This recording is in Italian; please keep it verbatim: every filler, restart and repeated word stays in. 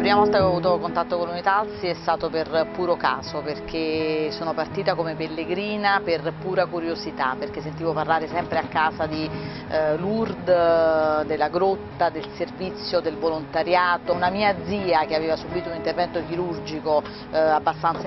prima volta che ho avuto contatto con l'Unitalsi è stato per puro caso, perché sono partita come pellegrina per pura curiosità, perché sentivo parlare sempre a casa di eh, Lourdes, della grotta, del servizio, del volontariato. Una mia zia che aveva subito un intervento chirurgico eh, abbastanza